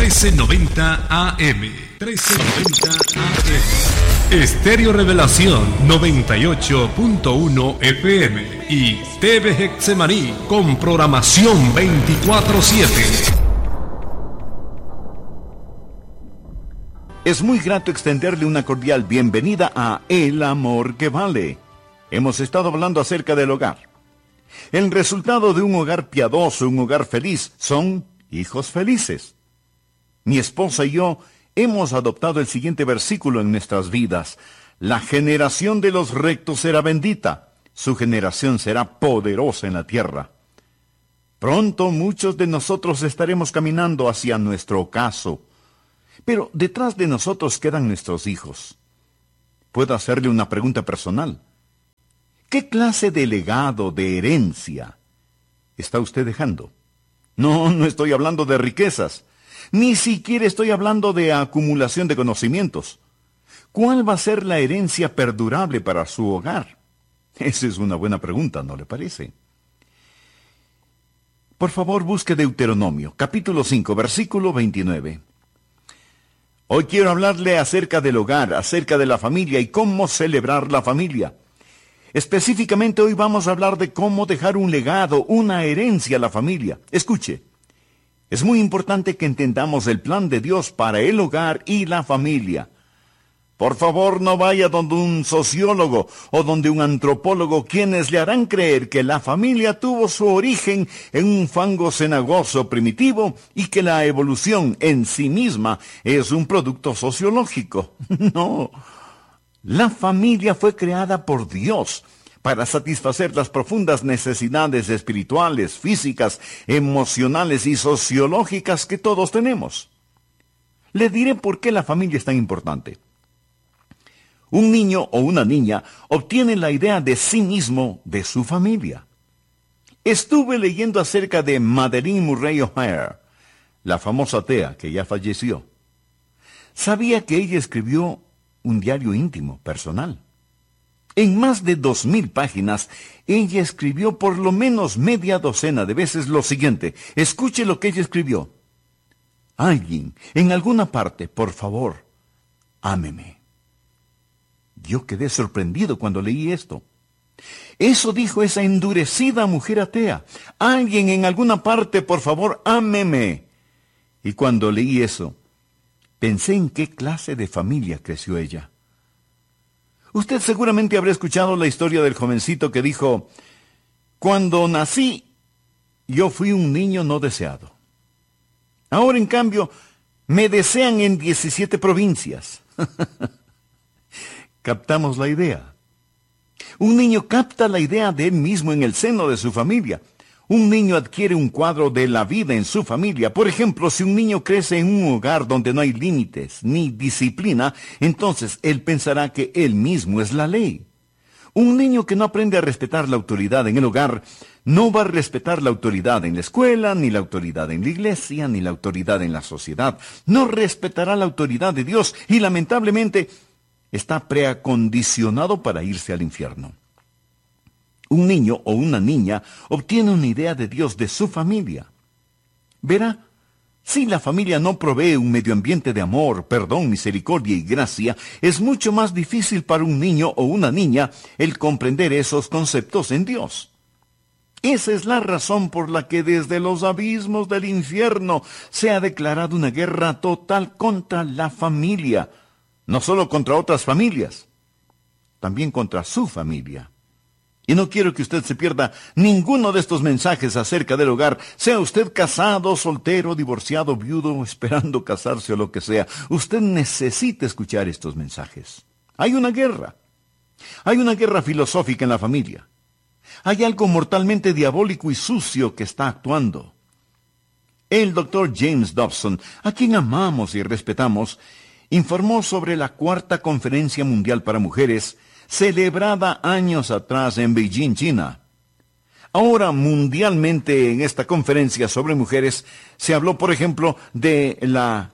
1390 AM. 1390 AM. Estéreo Revelación 98.1 FM y TV Getsemaní con programación 24/7. Es muy grato extenderle una cordial bienvenida a El Amor que Vale. Hemos estado hablando acerca del hogar. El resultado de un hogar piadoso, un hogar feliz, son hijos felices. Mi esposa y yo hemos adoptado el siguiente versículo en nuestras vidas. La generación de los rectos será bendita. Su generación será poderosa en la tierra. Pronto muchos de nosotros estaremos caminando hacia nuestro ocaso. Pero detrás de nosotros quedan nuestros hijos. Puedo hacerle una pregunta personal. ¿Qué clase de legado, de herencia, está usted dejando? No estoy hablando de riquezas. Ni siquiera estoy hablando de acumulación de conocimientos. ¿Cuál va a ser la herencia perdurable para su hogar? Esa es una buena pregunta, ¿no le parece? Por favor, busque Deuteronomio, capítulo 5, versículo 29. Hoy quiero hablarle acerca del hogar, acerca de la familia y cómo celebrar la familia. Específicamente hoy vamos a hablar de cómo dejar un legado, una herencia a la familia. Escuche. Es muy importante que entendamos el plan de Dios para el hogar y la familia. Por favor, no vaya donde un sociólogo o donde un antropólogo, quienes le harán creer que la familia tuvo su origen en un fango cenagoso primitivo y que la evolución en sí misma es un producto sociológico. No. La familia fue creada por Dios para satisfacer las profundas necesidades espirituales, físicas, emocionales y sociológicas que todos tenemos. Le diré por qué la familia es tan importante. Un niño o una niña obtiene la idea de sí mismo de su familia. Estuve leyendo acerca de Madeleine Murray O'Hair, la famosa atea que ya falleció. Sabía que ella escribió un diario íntimo, personal. En más de 2000 páginas, ella escribió por lo menos media docena de veces lo siguiente. Escuche lo que ella escribió. Alguien, en alguna parte, por favor, ámeme. Yo quedé sorprendido cuando leí esto. Eso dijo esa endurecida mujer atea. Alguien en alguna parte, por favor, ámeme. Y cuando leí eso, pensé en qué clase de familia creció ella. Usted seguramente habrá escuchado la historia del jovencito que dijo, cuando nací, yo fui un niño no deseado. Ahora, en cambio, me desean en 17 provincias. Captamos la idea. Un niño capta la idea de él mismo en el seno de su familia. Un niño adquiere un cuadro de la vida en su familia. Por ejemplo, si un niño crece en un hogar donde no hay límites ni disciplina, entonces él pensará que él mismo es la ley. Un niño que no aprende a respetar la autoridad en el hogar, no va a respetar la autoridad en la escuela, ni la autoridad en la iglesia, ni la autoridad en la sociedad. No respetará la autoridad de Dios y lamentablemente está preacondicionado para irse al infierno. Un niño o una niña obtiene una idea de Dios de su familia. Verá, si la familia no provee un medio ambiente de amor, perdón, misericordia y gracia, es mucho más difícil para un niño o una niña el comprender esos conceptos en Dios. Esa es la razón por la que desde los abismos del infierno se ha declarado una guerra total contra la familia. No solo contra otras familias, también contra su familia. Y no quiero que usted se pierda ninguno de estos mensajes acerca del hogar, sea usted casado, soltero, divorciado, viudo, esperando casarse o lo que sea. Usted necesita escuchar estos mensajes. Hay una guerra. Hay una guerra filosófica en la familia. Hay algo mortalmente diabólico y sucio que está actuando. El doctor James Dobson, a quien amamos y respetamos, informó sobre la 4ª Conferencia Mundial para Mujeres, celebrada años atrás en Beijing, China. Ahora, mundialmente, en esta conferencia sobre mujeres, se habló, por ejemplo, de la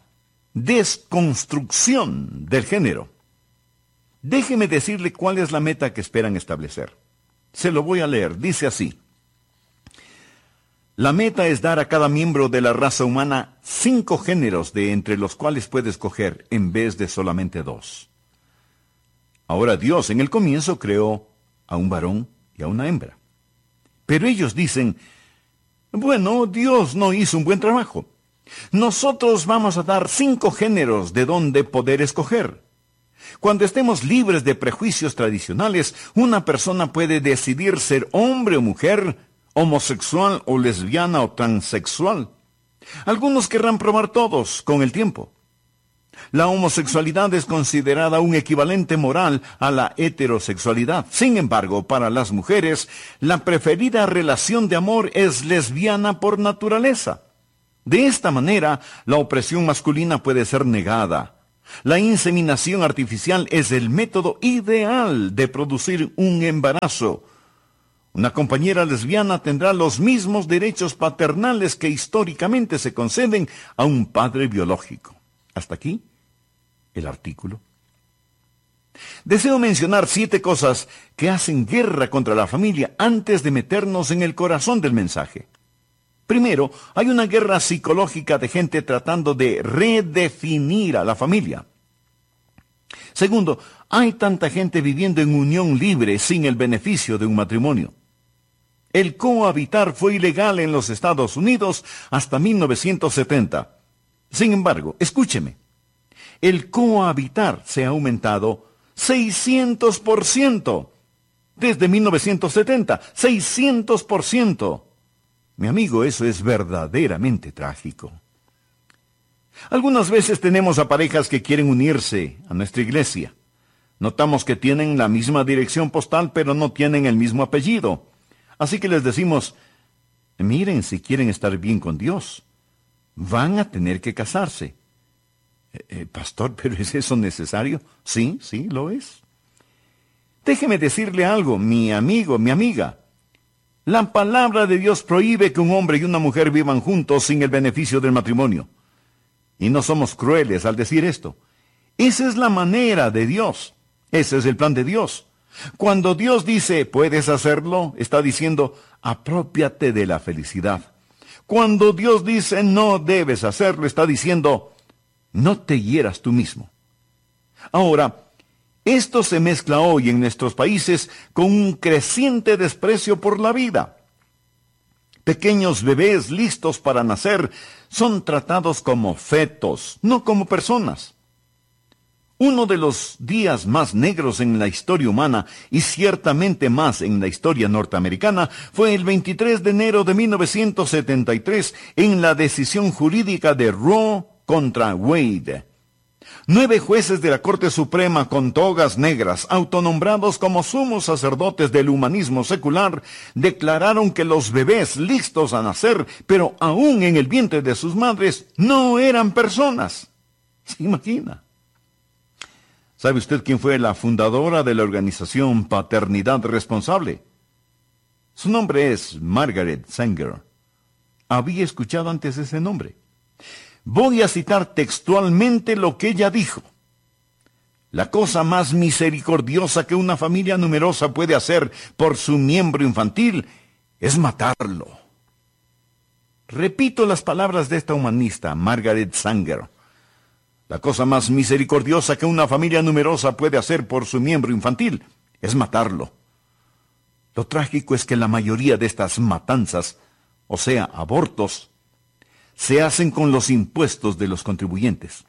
desconstrucción del género. Déjeme decirle cuál es la meta que esperan establecer. Se lo voy a leer. Dice así: La meta es dar a cada miembro de la raza humana 5 géneros de entre los cuales puede escoger en vez de solamente 2. Ahora Dios en el comienzo creó a un varón y a una hembra. Pero ellos dicen, bueno, Dios no hizo un buen trabajo. Nosotros vamos a dar 5 géneros de donde poder escoger. Cuando estemos libres de prejuicios tradicionales, una persona puede decidir ser hombre o mujer, homosexual o lesbiana o transexual. Algunos querrán probar todos con el tiempo. La homosexualidad es considerada un equivalente moral a la heterosexualidad. Sin embargo, para las mujeres, la preferida relación de amor es lesbiana por naturaleza. De esta manera, la opresión masculina puede ser negada. La inseminación artificial es el método ideal de producir un embarazo. Una compañera lesbiana tendrá los mismos derechos paternales que históricamente se conceden a un padre biológico. Hasta aquí el artículo. Deseo mencionar 7 cosas que hacen guerra contra la familia antes de meternos en el corazón del mensaje. Primero, hay una guerra psicológica de gente tratando de redefinir a la familia. Segundo, hay tanta gente viviendo en unión libre sin el beneficio de un matrimonio. El cohabitar fue ilegal en los Estados Unidos hasta 1970. Sin embargo, escúcheme, el cohabitar se ha aumentado 600% desde 1970, 600%. Mi amigo, eso es verdaderamente trágico. Algunas veces tenemos a parejas que quieren unirse a nuestra iglesia. Notamos que tienen la misma dirección postal, pero no tienen el mismo apellido. Así que les decimos, miren, si quieren estar bien con Dios, van a tener que casarse. Pastor, ¿pero es eso necesario? Sí, lo es. Déjeme decirle algo, mi amigo, mi amiga. La palabra de Dios prohíbe que un hombre y una mujer vivan juntos sin el beneficio del matrimonio. Y no somos crueles al decir esto. Esa es la manera de Dios. Ese es el plan de Dios. Cuando Dios dice, puedes hacerlo, está diciendo, aprópiate de la felicidad. Cuando Dios dice, no debes hacerlo, está diciendo, no te hieras tú mismo. Ahora, esto se mezcla hoy en nuestros países con un creciente desprecio por la vida. Pequeños bebés listos para nacer son tratados como fetos, no como personas. Uno de los días más negros en la historia humana, y ciertamente más en la historia norteamericana, fue el 23 de enero de 1973 en la decisión jurídica de Roe contra Wade. 9 jueces de la Corte Suprema con togas negras, autonombrados como sumos sacerdotes del humanismo secular, declararon que los bebés listos a nacer, pero aún en el vientre de sus madres, no eran personas. ¿Se imagina? ¿Sabe usted quién fue la fundadora de la organización Paternidad Responsable? Su nombre es Margaret Sanger. Había escuchado antes ese nombre. Voy a citar textualmente lo que ella dijo. La cosa más misericordiosa que una familia numerosa puede hacer por su miembro infantil es matarlo. Repito las palabras de esta humanista, Margaret Sanger. La cosa más misericordiosa que una familia numerosa puede hacer por su miembro infantil es matarlo. Lo trágico es que la mayoría de estas matanzas, o sea, abortos, se hacen con los impuestos de los contribuyentes.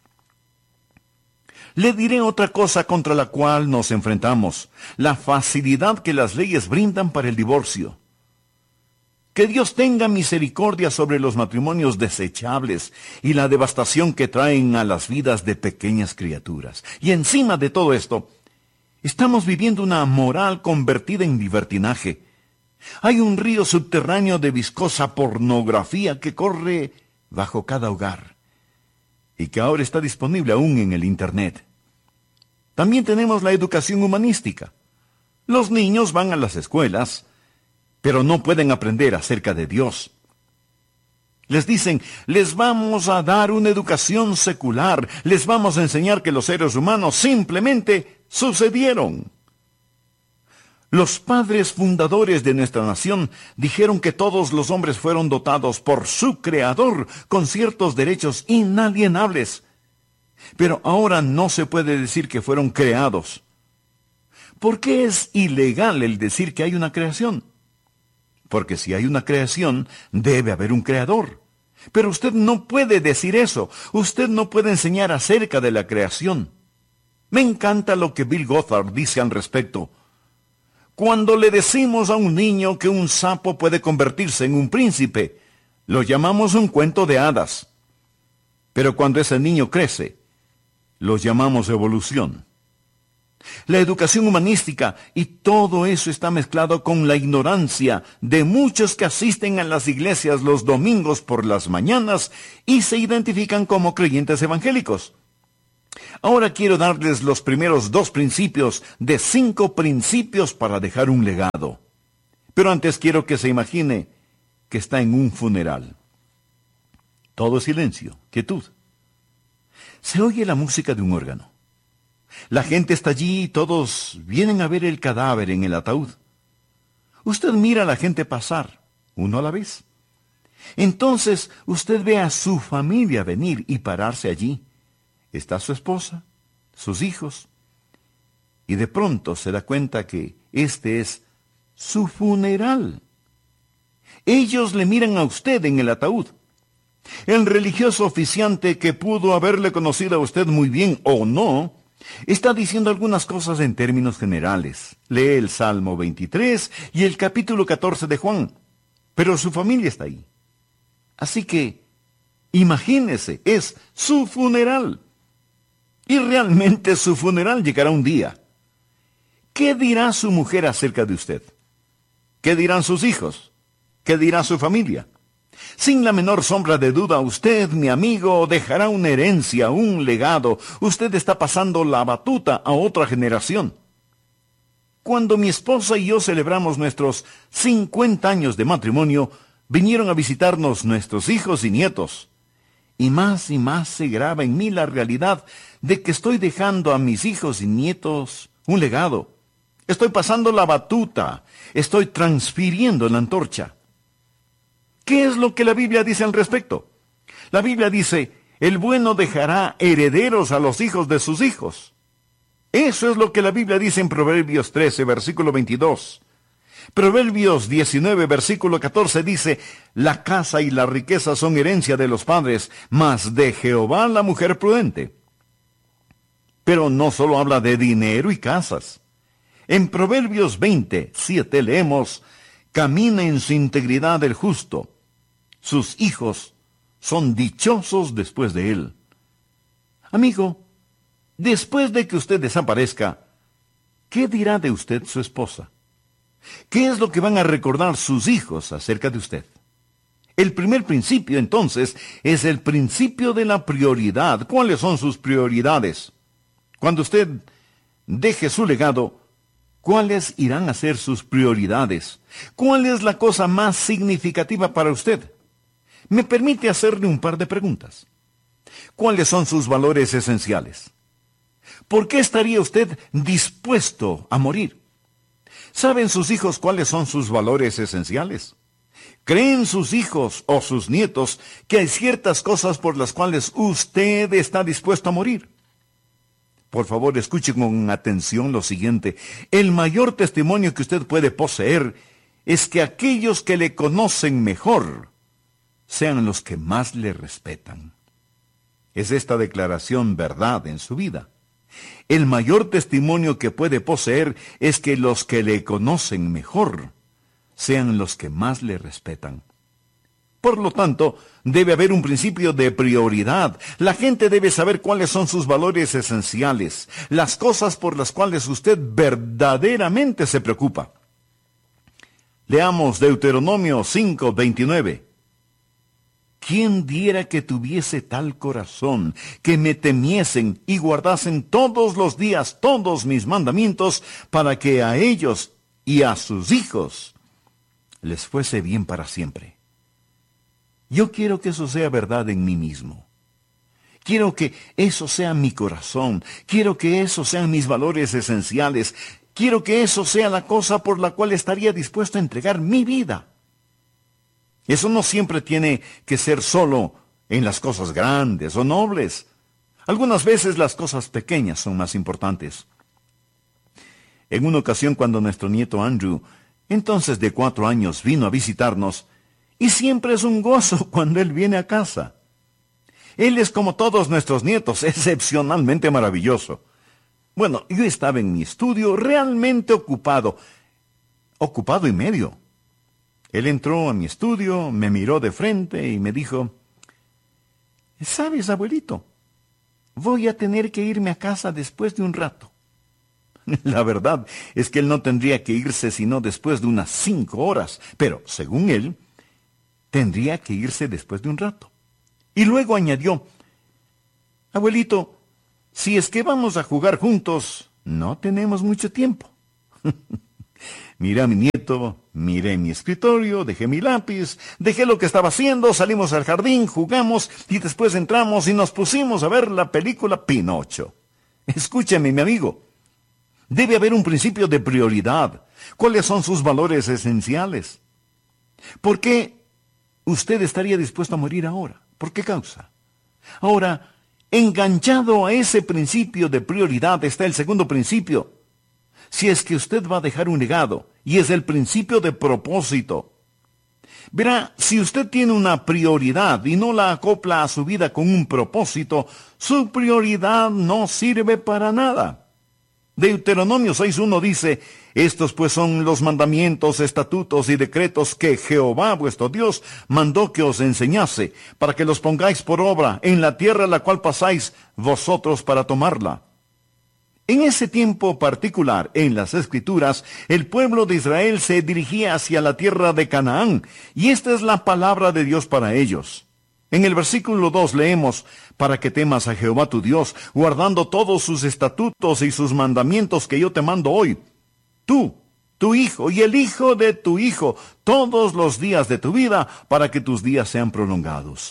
Le diré otra cosa contra la cual nos enfrentamos, la facilidad que las leyes brindan para el divorcio. Que Dios tenga misericordia sobre los matrimonios desechables y la devastación que traen a las vidas de pequeñas criaturas. Y encima de todo esto, estamos viviendo una moral convertida en libertinaje. Hay un río subterráneo de viscosa pornografía que corre bajo cada hogar y que ahora está disponible aún en el Internet. También tenemos la educación humanística. Los niños van a las escuelas, pero no pueden aprender acerca de Dios. Les dicen, les vamos a dar una educación secular, les vamos a enseñar que los seres humanos simplemente sucedieron. Los padres fundadores de nuestra nación dijeron que todos los hombres fueron dotados por su Creador con ciertos derechos inalienables. Pero ahora no se puede decir que fueron creados. ¿Por qué es ilegal el decir que hay una creación? Porque si hay una creación, debe haber un creador. Pero usted no puede decir eso. Usted no puede enseñar acerca de la creación. Me encanta lo que Bill Gothard dice al respecto. Cuando le decimos a un niño que un sapo puede convertirse en un príncipe, lo llamamos un cuento de hadas. Pero cuando ese niño crece, lo llamamos evolución. La educación humanística y todo eso está mezclado con la ignorancia de muchos que asisten a las iglesias los domingos por las mañanas y se identifican como creyentes evangélicos. Ahora quiero darles los primeros 2 principios de 5 principios para dejar un legado. Pero antes quiero que se imagine que está en un funeral. Todo silencio, quietud. Se oye la música de un órgano. La gente está allí y todos vienen a ver el cadáver en el ataúd. Usted mira a la gente pasar, uno a la vez. Entonces usted ve a su familia venir y pararse allí. Está su esposa, sus hijos, y de pronto se da cuenta que este es su funeral. Ellos le miran a usted en el ataúd. El religioso oficiante, que pudo haberle conocido a usted muy bien o no, está diciendo algunas cosas en términos generales. Lee el Salmo 23 y el capítulo 14 de Juan, pero su familia está ahí. Así que, imagínese, es su funeral. Y realmente su funeral llegará un día. ¿Qué dirá su mujer acerca de usted? ¿Qué dirán sus hijos? ¿Qué dirá su familia? Sin la menor sombra de duda, usted, mi amigo, dejará una herencia, un legado. Usted está pasando la batuta a otra generación. Cuando mi esposa y yo celebramos nuestros 50 años de matrimonio, vinieron a visitarnos nuestros hijos y nietos. Y más se graba en mí la realidad de que estoy dejando a mis hijos y nietos un legado. Estoy pasando la batuta, estoy transfiriendo la antorcha. ¿Qué es lo que la Biblia dice al respecto? La Biblia dice, el bueno dejará herederos a los hijos de sus hijos. Eso es lo que la Biblia dice en Proverbios 13, versículo 22. Proverbios 19, versículo 14 dice, la casa y la riqueza son herencia de los padres, mas de Jehová la mujer prudente. Pero no solo habla de dinero y casas. En Proverbios 20, 7 leemos, camina en su integridad el justo. Sus hijos son dichosos después de él. Amigo, después de que usted desaparezca, ¿qué dirá de usted su esposa? ¿Qué es lo que van a recordar sus hijos acerca de usted? El primer principio, entonces, es el principio de la prioridad. ¿Cuáles son sus prioridades? Cuando usted deje su legado, ¿cuáles irán a ser sus prioridades? ¿Cuál es la cosa más significativa para usted? Me permite hacerle un par de preguntas. ¿Cuáles son sus valores esenciales? ¿Por qué estaría usted dispuesto a morir? ¿Saben sus hijos cuáles son sus valores esenciales? ¿Creen sus hijos o sus nietos que hay ciertas cosas por las cuales usted está dispuesto a morir? Por favor, escuche con atención lo siguiente. El mayor testimonio que usted puede poseer es que aquellos que le conocen mejor sean los que más le respetan. ¿Es esta declaración verdad en su vida? El mayor testimonio que puede poseer es que los que le conocen mejor sean los que más le respetan. Por lo tanto, debe haber un principio de prioridad. La gente debe saber cuáles son sus valores esenciales, las cosas por las cuales usted verdaderamente se preocupa. Leamos Deuteronomio 5:29. ¿Quién diera que tuviese tal corazón, que me temiesen y guardasen todos los días todos mis mandamientos, para que a ellos y a sus hijos les fuese bien para siempre? Yo quiero que eso sea verdad en mí mismo. Quiero que eso sea mi corazón. Quiero que esos sean mis valores esenciales. Quiero que eso sea la cosa por la cual estaría dispuesto a entregar mi vida. Eso no siempre tiene que ser solo en las cosas grandes o nobles. Algunas veces las cosas pequeñas son más importantes. En una ocasión, cuando nuestro nieto Andrew, entonces de 4 años, vino a visitarnos, y siempre es un gozo cuando él viene a casa. Él es como todos nuestros nietos, excepcionalmente maravilloso. Bueno, yo estaba en mi estudio realmente ocupado y medio. Él entró a mi estudio, me miró de frente y me dijo, ¿sabes, abuelito? Voy a tener que irme a casa después de un rato. La verdad es que él no tendría que irse sino después de unas 5 horas, pero, según él, tendría que irse después de un rato. Y luego añadió, abuelito, si es que vamos a jugar juntos, no tenemos mucho tiempo. Miré a mi nieto, miré mi escritorio, dejé mi lápiz, dejé lo que estaba haciendo, salimos al jardín, jugamos y después entramos y nos pusimos a ver la película Pinocho. Escúcheme, mi amigo. Debe haber un principio de prioridad. ¿Cuáles son sus valores esenciales? ¿Por qué usted estaría dispuesto a morir ahora? ¿Por qué causa? Ahora, enganchado a ese principio de prioridad está el segundo principio. Si es que usted va a dejar un legado, y es el principio de propósito. Verá, si usted tiene una prioridad y no la acopla a su vida con un propósito, su prioridad no sirve para nada. Deuteronomio 6:1 dice, estos pues son los mandamientos, estatutos y decretos que Jehová vuestro Dios mandó que os enseñase, para que los pongáis por obra en la tierra a la cual pasáis vosotros para tomarla. En ese tiempo particular, en las Escrituras, el pueblo de Israel se dirigía hacia la tierra de Canaán, y esta es la palabra de Dios para ellos. En el versículo 2 leemos, para que temas a Jehová tu Dios, guardando todos sus estatutos y sus mandamientos que yo te mando hoy. Tú, tu hijo y el hijo de tu hijo, todos los días de tu vida, para que tus días sean prolongados.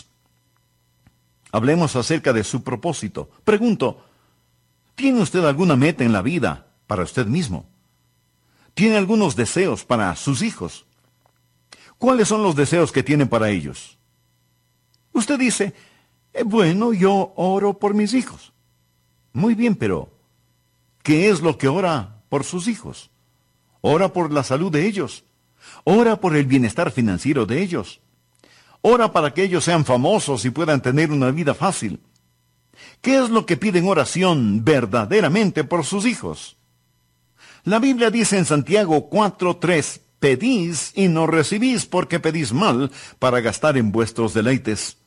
Hablemos acerca de su propósito. Pregunto, ¿tiene usted alguna meta en la vida para usted mismo? ¿Tiene algunos deseos para sus hijos? ¿Cuáles son los deseos que tiene para ellos? Usted dice, bueno, yo oro por mis hijos. Muy bien, pero ¿qué es lo que ora por sus hijos? Ora por la salud de ellos. Ora por el bienestar financiero de ellos. Ora para que ellos sean famosos y puedan tener una vida fácil. ¿Qué es lo que pide en oración verdaderamente por sus hijos? La Biblia dice en Santiago 4:3, pedís y no recibís porque pedís mal para gastar en vuestros deleites.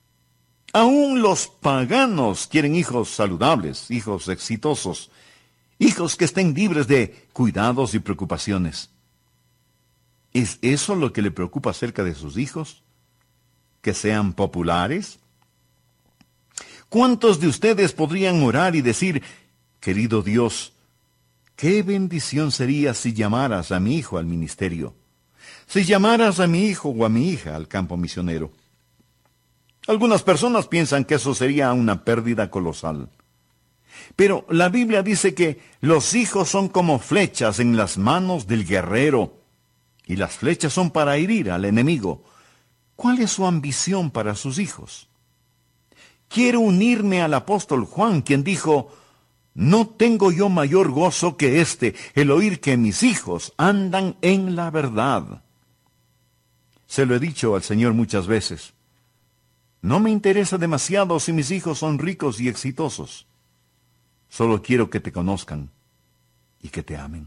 Aún los paganos quieren hijos saludables, hijos exitosos, hijos que estén libres de cuidados y preocupaciones. ¿Es eso lo que le preocupa acerca de sus hijos? ¿Que sean populares? ¿Cuántos de ustedes podrían orar y decir, querido Dios, qué bendición sería si llamaras a mi hijo al ministerio, si llamaras a mi hijo o a mi hija al campo misionero? Algunas personas piensan que eso sería una pérdida colosal. Pero la Biblia dice que los hijos son como flechas en las manos del guerrero, y las flechas son para herir al enemigo. ¿Cuál es su ambición para sus hijos? Quiero unirme al apóstol Juan, quien dijo, no tengo yo mayor gozo que el oír que mis hijos andan en la verdad. Se lo he dicho al Señor muchas veces. No me interesa demasiado si mis hijos son ricos y exitosos. Solo quiero que te conozcan y que te amen.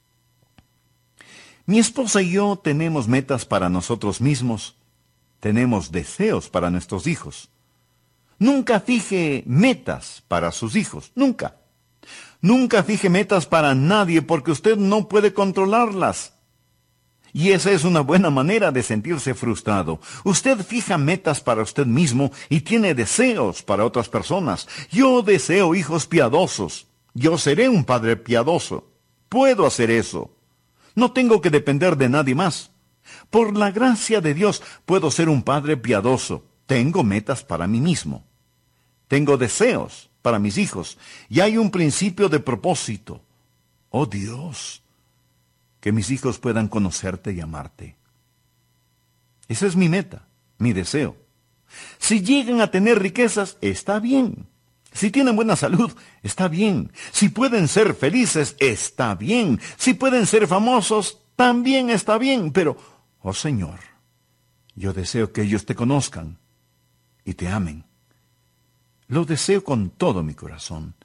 Mi esposa y yo tenemos metas para nosotros mismos. Tenemos deseos para nuestros hijos. Nunca fije metas para sus hijos. Nunca. Nunca fije metas para nadie porque usted no puede controlarlas. Y esa es una buena manera de sentirse frustrado. Usted fija metas para usted mismo y tiene deseos para otras personas. Yo deseo hijos piadosos. Yo seré un padre piadoso. Puedo hacer eso. No tengo que depender de nadie más. Por la gracia de Dios puedo ser un padre piadoso. Tengo metas para mí mismo. Tengo deseos para mis hijos. Y hay un principio de propósito. Oh Dios, que mis hijos puedan conocerte y amarte. Esa es mi meta, mi deseo. Si llegan a tener riquezas, está bien. Si tienen buena salud, está bien. Si pueden ser felices, está bien. Si pueden ser famosos, también está bien. Pero, oh Señor, yo deseo que ellos te conozcan y te amen. Lo deseo con todo mi corazón.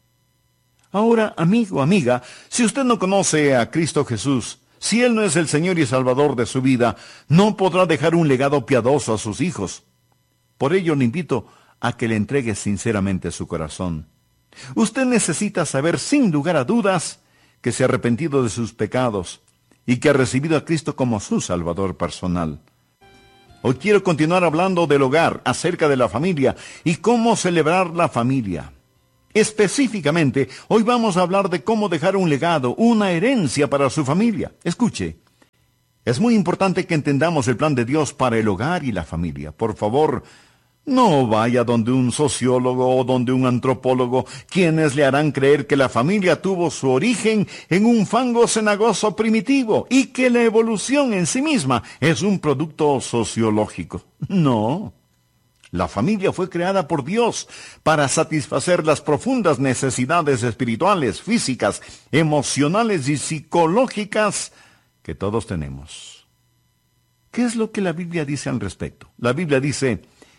Ahora, amigo, amiga, si usted no conoce a Cristo Jesús, si Él no es el Señor y Salvador de su vida, no podrá dejar un legado piadoso a sus hijos. Por ello le invito a que le entregue sinceramente su corazón. Usted necesita saber sin lugar a dudas que se ha arrepentido de sus pecados y que ha recibido a Cristo como su Salvador personal. Hoy quiero continuar hablando del hogar, acerca de la familia y cómo celebrar la familia. Específicamente, hoy vamos a hablar de cómo dejar un legado, una herencia para su familia. Escuche, es muy importante que entendamos el plan de Dios para el hogar y la familia. Por favor, no vaya donde un sociólogo o donde un antropólogo, quienes le harán creer que la familia tuvo su origen en un fango cenagoso primitivo y que la evolución en sí misma es un producto sociológico. No. La familia fue creada por Dios para satisfacer las profundas necesidades espirituales, físicas, emocionales y psicológicas que todos tenemos. ¿Qué es lo que la Biblia dice al respecto? La Biblia dice: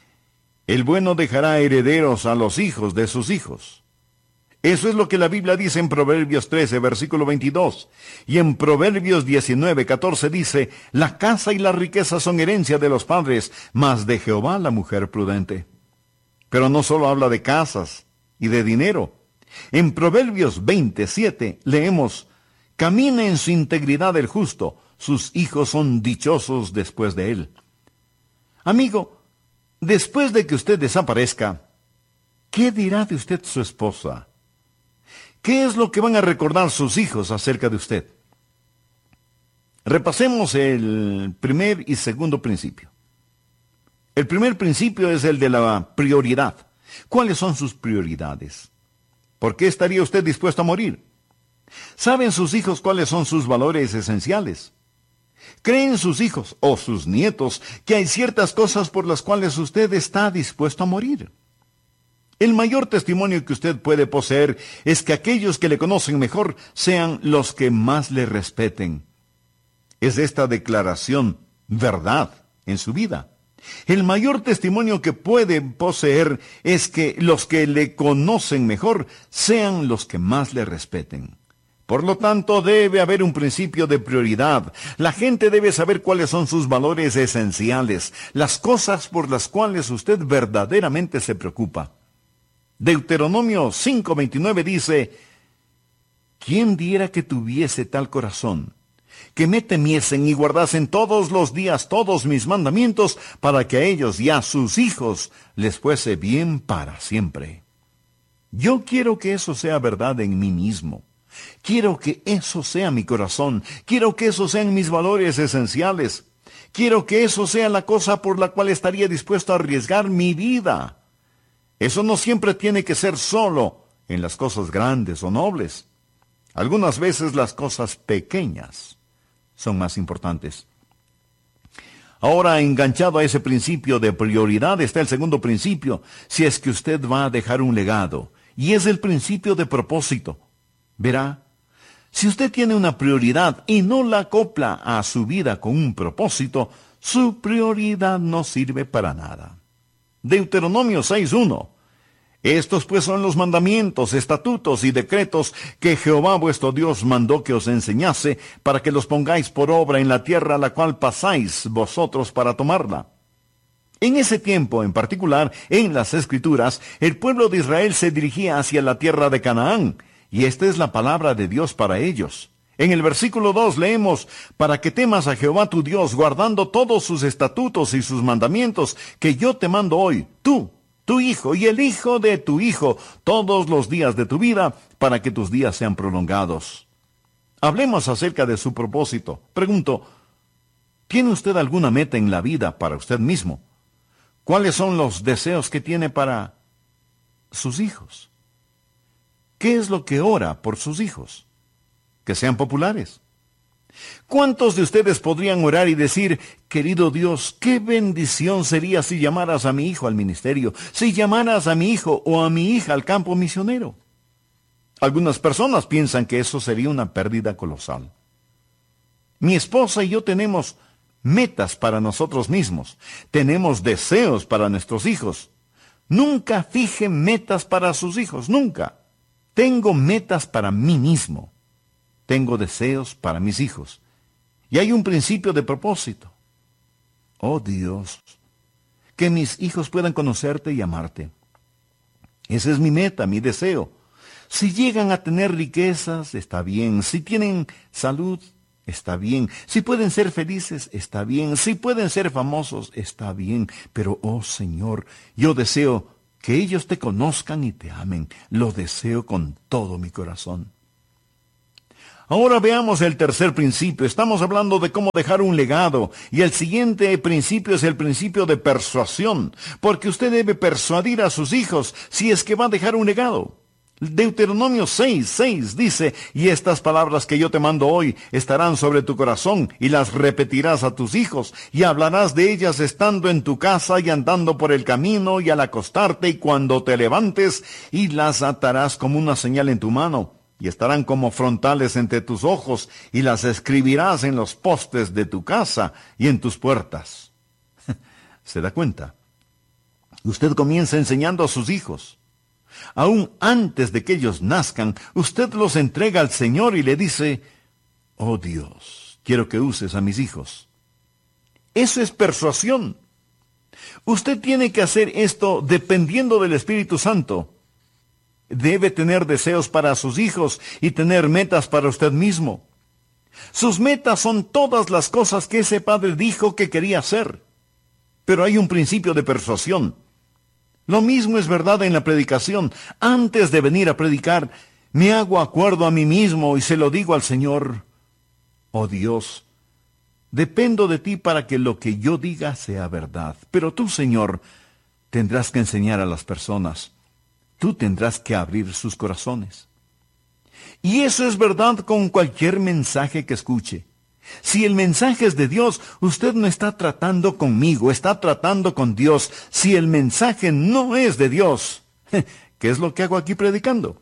el bueno dejará herederos a los hijos de sus hijos. Eso es lo que la Biblia dice en Proverbios 13, versículo 22. Y en Proverbios 19, 14 dice: la casa y la riqueza son herencia de los padres, mas de Jehová la mujer prudente. Pero no solo habla de casas y de dinero. En Proverbios 27 leemos: camina en su integridad el justo, sus hijos son dichosos después de él. Amigo, después de que usted desaparezca, ¿qué dirá de usted su esposa? ¿Qué es lo que van a recordar sus hijos acerca de usted? Repasemos el primer y segundo principio. El primer principio es el de la prioridad. ¿Cuáles son sus prioridades? ¿Por qué estaría usted dispuesto a morir? ¿Saben sus hijos cuáles son sus valores esenciales? ¿Creen sus hijos o sus nietos que hay ciertas cosas por las cuales usted está dispuesto a morir? El mayor testimonio que usted puede poseer es que aquellos que le conocen mejor sean los que más le respeten. Es esta declaración verdad en su vida. El mayor testimonio que puede poseer es que los que le conocen mejor sean los que más le respeten. Por lo tanto, debe haber un principio de prioridad. La gente debe saber cuáles son sus valores esenciales, las cosas por las cuales usted verdaderamente se preocupa. Deuteronomio 5:29 dice: ¿quién diera que tuviese tal corazón, que me temiesen y guardasen todos los días todos mis mandamientos, para que a ellos y a sus hijos les fuese bien para siempre? Yo quiero que eso sea verdad en mí mismo. Quiero que eso sea mi corazón. Quiero que eso sean mis valores esenciales. Quiero que eso sea la cosa por la cual estaría dispuesto a arriesgar mi vida. Eso no siempre tiene que ser solo en las cosas grandes o nobles. Algunas veces las cosas pequeñas son más importantes. Ahora, enganchado a ese principio de prioridad, está el segundo principio, si es que usted va a dejar un legado, y es el principio de propósito. Verá, si usted tiene una prioridad y no la acopla a su vida con un propósito, su prioridad no sirve para nada. Deuteronomio 6:1. Estos pues son los mandamientos, estatutos y decretos que Jehová vuestro Dios mandó que os enseñase, para que los pongáis por obra en la tierra a la cual pasáis vosotros para tomarla. En ese tiempo, en particular, en las Escrituras, el pueblo de Israel se dirigía hacia la tierra de Canaán, y esta es la palabra de Dios para ellos. En el versículo 2 leemos: para que temas a Jehová tu Dios, guardando todos sus estatutos y sus mandamientos, que yo te mando hoy, tú, tu hijo y el hijo de tu hijo, todos los días de tu vida, para que tus días sean prolongados. Hablemos acerca de su propósito. Pregunto, ¿tiene usted alguna meta en la vida para usted mismo? ¿Cuáles son los deseos que tiene para sus hijos? ¿Qué es lo que ora por sus hijos? que sean populares. ¿Cuántos de ustedes podrían orar y decir, querido Dios, qué bendición sería si llamaras a mi hijo al ministerio, si llamaras a mi hijo o a mi hija al campo misionero? Algunas personas piensan que eso sería una pérdida colosal. Mi esposa y yo tenemos metas para nosotros mismos, tenemos deseos para nuestros hijos. Nunca fije metas para sus hijos, nunca. Tengo metas para mí mismo. Tengo deseos para mis hijos. Y hay un principio de propósito. Oh Dios, que mis hijos puedan conocerte y amarte. Esa es mi meta, mi deseo. Si llegan a tener riquezas, está bien. Si tienen salud, está bien. Si pueden ser felices, está bien. Si pueden ser famosos, está bien. Pero, oh Señor, yo deseo que ellos te conozcan y te amen. Lo deseo con todo mi corazón. Ahora veamos el tercer principio. Estamos hablando de cómo dejar un legado. Y el siguiente principio es el principio de persuasión. Porque usted debe persuadir a sus hijos si es que va a dejar un legado. Deuteronomio 6:6 dice, y estas palabras que yo te mando hoy estarán sobre tu corazón, y las repetirás a tus hijos, y hablarás de ellas estando en tu casa y andando por el camino y al acostarte y cuando te levantes, y las atarás como una señal en tu mano, y estarán como frontales entre tus ojos, y las escribirás en los postes de tu casa y en tus puertas. ¿Se da cuenta? Usted comienza enseñando a sus hijos. Aún antes de que ellos nazcan, usted los entrega al Señor y le dice, oh Dios, quiero que uses a mis hijos. Eso es persuasión. Usted tiene que hacer esto dependiendo del Espíritu Santo. Debe tener deseos para sus hijos y tener metas para usted mismo. Sus metas son todas las cosas que ese padre dijo que quería hacer. Pero hay un principio de persuasión. Lo mismo es verdad en la predicación. Antes de venir a predicar, me hago acuerdo a mí mismo y se lo digo al Señor. Oh Dios, dependo de ti para que lo que yo diga sea verdad. Pero tú, Señor, tendrás que enseñar a las personas. Tú tendrás que abrir sus corazones. Y eso es verdad con cualquier mensaje que escuche. Si el mensaje es de Dios, usted no está tratando conmigo, está tratando con Dios. Si el mensaje no es de Dios, ¿qué es lo que hago aquí predicando?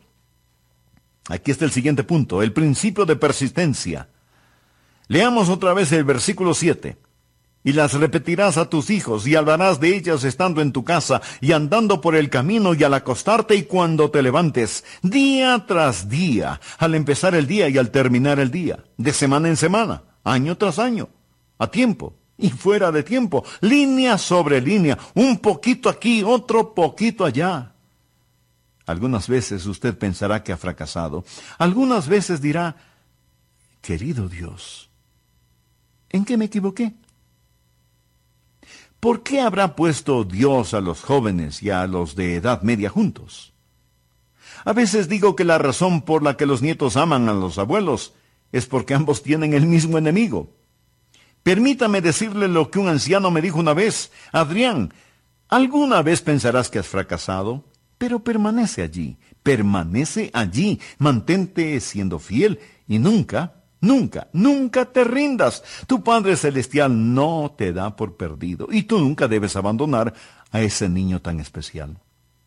Aquí está el siguiente punto, el principio de persistencia. Leamos otra vez el versículo 7. Y las repetirás a tus hijos, y hablarás de ellas estando en tu casa, y andando por el camino, y al acostarte, y cuando te levantes, día tras día, al empezar el día y al terminar el día, de semana en semana, año tras año, a tiempo y fuera de tiempo, línea sobre línea, un poquito aquí, otro poquito allá. Algunas veces usted pensará que ha fracasado. Algunas veces dirá, querido Dios, ¿en qué me equivoqué? ¿Por qué habrá puesto Dios a los jóvenes y a los de edad media juntos? A veces digo que la razón por la que los nietos aman a los abuelos es porque ambos tienen el mismo enemigo. Permítame decirle lo que un anciano me dijo una vez. Adrián, alguna vez pensarás que has fracasado, pero permanece allí, mantente siendo fiel y nunca te rindas. Tu Padre Celestial no te da por perdido y tú nunca debes abandonar a ese niño tan especial.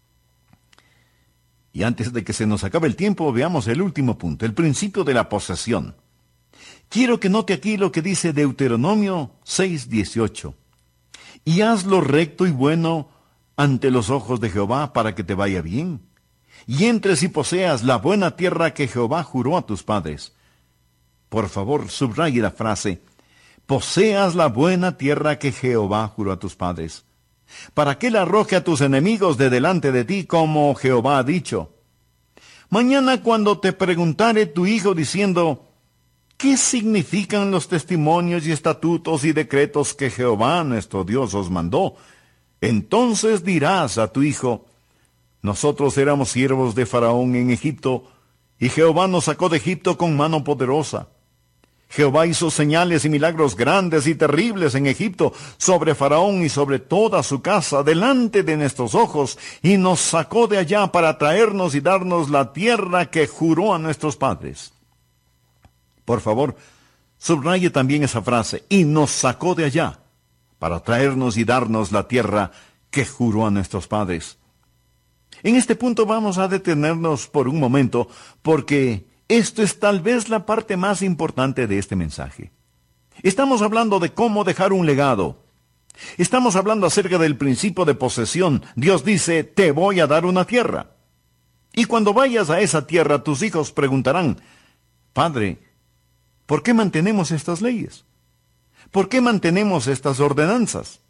Y antes de que se nos acabe el tiempo, veamos el último punto, el principio de la posesión. Quiero que note aquí lo que dice Deuteronomio 6:18. Y haz lo recto y bueno ante los ojos de Jehová para que te vaya bien, y entres y poseas la buena tierra que Jehová juró a tus padres. Por favor, subraye la frase, poseas la buena tierra que Jehová juró a tus padres, para que la arroje a tus enemigos de delante de ti, como Jehová ha dicho. Mañana cuando te preguntare tu hijo diciendo, ¿qué significan los testimonios y estatutos y decretos que Jehová nuestro Dios os mandó? Entonces dirás a tu hijo, nosotros éramos siervos de Faraón en Egipto, y Jehová nos sacó de Egipto con mano poderosa. Jehová hizo señales y milagros grandes y terribles en Egipto, sobre Faraón y sobre toda su casa, delante de nuestros ojos, y nos sacó de allá para traernos y darnos la tierra que juró a nuestros padres. Por favor, subraye también esa frase, y nos sacó de allá, para traernos y darnos la tierra que juró a nuestros padres. En este punto vamos a detenernos por un momento, porque esto es tal vez la parte más importante de este mensaje. Estamos hablando de cómo dejar un legado. Estamos hablando acerca del principio de posesión. Dios dice, te voy a dar una tierra. Y cuando vayas a esa tierra, tus hijos preguntarán, Padre, ¿por qué mantenemos estas leyes? ¿Por qué mantenemos estas ordenanzas?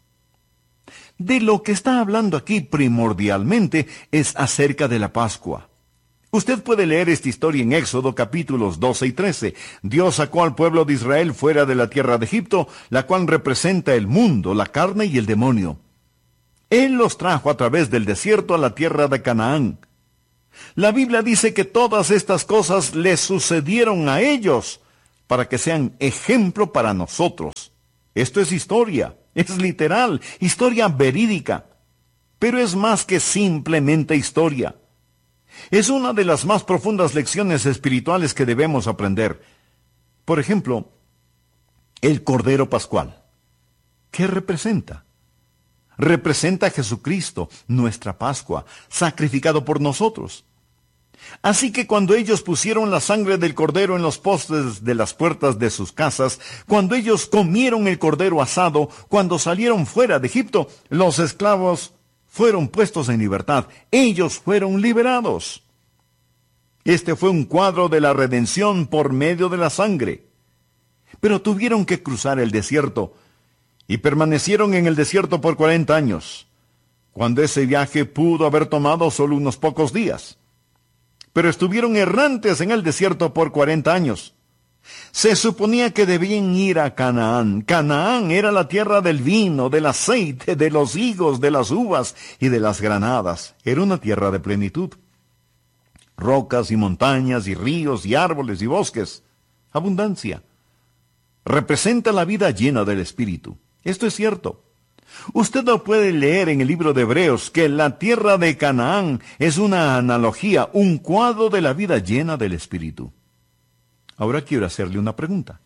De lo que está hablando aquí primordialmente es acerca de la Pascua. Usted puede leer esta historia en Éxodo capítulos 12 y 13. Dios sacó al pueblo de Israel fuera de la tierra de Egipto, la cual representa el mundo, la carne y el demonio. Él los trajo a través del desierto a la tierra de Canaán. La Biblia dice que todas estas cosas les sucedieron a ellos para que sean ejemplo para nosotros. Esto es historia, es literal, historia verídica, pero es más que simplemente historia. Es una de las más profundas lecciones espirituales que debemos aprender. Por ejemplo, el Cordero Pascual. ¿Qué representa? Representa a Jesucristo, nuestra Pascua, sacrificado por nosotros. Así que cuando ellos pusieron la sangre del cordero en los postes de las puertas de sus casas, cuando ellos comieron el cordero asado, cuando salieron fuera de Egipto, los esclavos fueron puestos en libertad. Ellos fueron liberados. Este fue un cuadro de la redención por medio de la sangre. Pero tuvieron que cruzar el desierto y permanecieron en el desierto por 40 años, cuando ese viaje pudo haber tomado solo unos pocos días. Pero estuvieron errantes en el desierto por 40 años. Se suponía que debían ir a Canaán. Canaán era la tierra del vino, del aceite, de los higos, de las uvas y de las granadas. Era una tierra de plenitud. Rocas y montañas y ríos y árboles y bosques. Abundancia. Representa la vida llena del Espíritu. Esto es cierto. Usted lo puede leer en el libro de Hebreos, que la tierra de Canaán es una analogía, un cuadro de la vida llena del Espíritu. Ahora quiero hacerle una pregunta.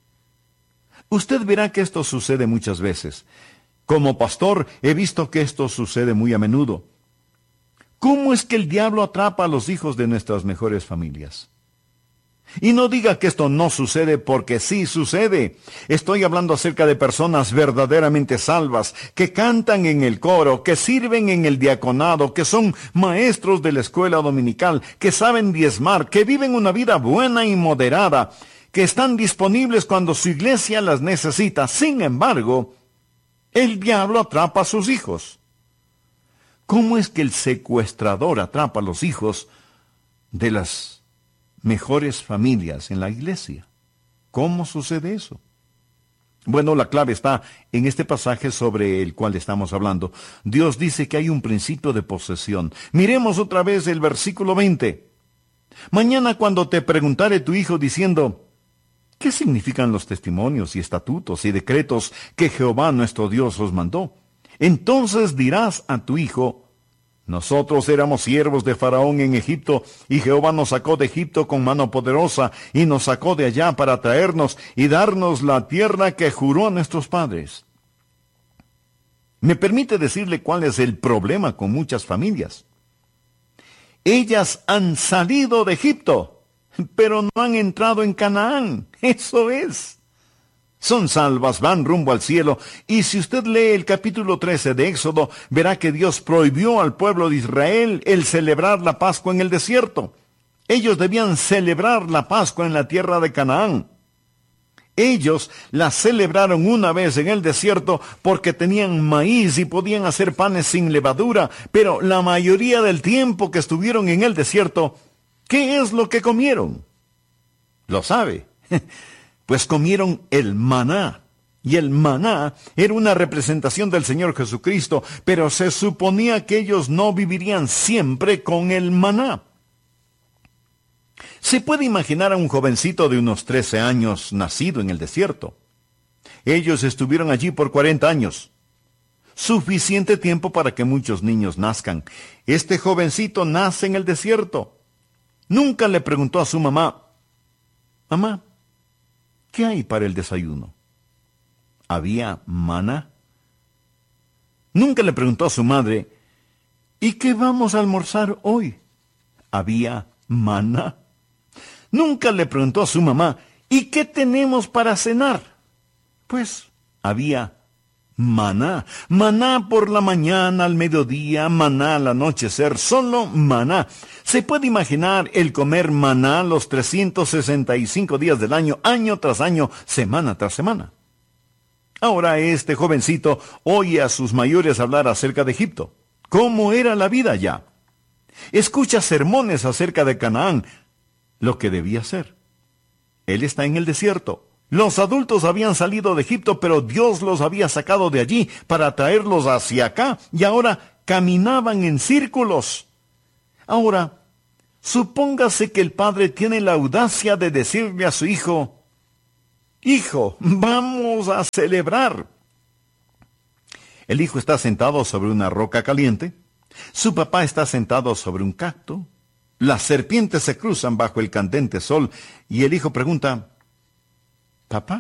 Usted verá que esto sucede muchas veces. Como pastor, he visto que esto sucede muy a menudo. ¿Cómo es que el diablo atrapa a los hijos de nuestras mejores familias? Y no diga que esto no sucede, porque sí sucede. Estoy hablando acerca de personas verdaderamente salvas, que cantan en el coro, que sirven en el diaconado, que son maestros de la escuela dominical, que saben diezmar, que viven una vida buena y moderada, que están disponibles cuando su iglesia las necesita. Sin embargo, el diablo atrapa a sus hijos. ¿Cómo es que el secuestrador atrapa a los hijos de las mejores familias en la iglesia? ¿Cómo sucede eso? Bueno, la clave está en este pasaje sobre el cual estamos hablando. Dios dice que hay un principio de posesión. Miremos otra vez el versículo 20. Mañana cuando te preguntare tu hijo diciendo, ¿qué significan los testimonios y estatutos y decretos que Jehová nuestro Dios os mandó? Entonces dirás a tu hijo, nosotros éramos siervos de Faraón en Egipto, y Jehová nos sacó de Egipto con mano poderosa, y nos sacó de allá para traernos y darnos la tierra que juró a nuestros padres. ¿Me permite decirle cuál es el problema con muchas familias? Ellas han salido de Egipto, pero no han entrado en Canaán. Eso es. Son salvas, van rumbo al cielo, y si usted lee el capítulo 13 de Éxodo, verá que Dios prohibió al pueblo de Israel el celebrar la Pascua en el desierto. Ellos debían celebrar la Pascua en la tierra de Canaán. Ellos la celebraron una vez en el desierto porque tenían maíz y podían hacer panes sin levadura, pero la mayoría del tiempo que estuvieron en el desierto, ¿qué es lo que comieron? ¿Lo sabe? Pues comieron el maná. Y el maná era una representación del Señor Jesucristo, pero se suponía que ellos no vivirían siempre con el maná. Se puede imaginar a un jovencito de unos 13 años nacido en el desierto. Ellos estuvieron allí por 40 años. Suficiente tiempo para que muchos niños nazcan. Este jovencito nace en el desierto. Nunca le preguntó a su mamá, mamá, ¿qué hay para el desayuno? ¿Había maná? Nunca le preguntó a su madre, ¿y qué vamos a almorzar hoy? ¿Había maná? Nunca le preguntó a su mamá, ¿y qué tenemos para cenar? Pues había maná. Maná por la mañana, al mediodía, maná al anochecer, solo maná. ¿Se puede imaginar el comer maná los 365 días del año tras año, semana tras semana? Ahora este jovencito oye a sus mayores hablar acerca de Egipto. ¿Cómo era la vida allá? Escucha sermones acerca de Canaán, lo que debía ser. Él está en el desierto. Los adultos habían salido de Egipto, pero Dios los había sacado de allí para traerlos hacia acá, y ahora caminaban en círculos. Ahora, supóngase que el padre tiene la audacia de decirle a su hijo, «Hijo, vamos a celebrar». El hijo está sentado sobre una roca caliente, su papá está sentado sobre un cacto, las serpientes se cruzan bajo el candente sol, y el hijo pregunta, «Papá,